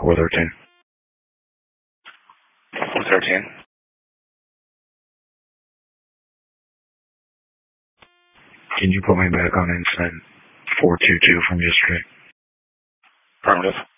413. 413. Can you put me back on incident 422 from yesterday? Affirmative.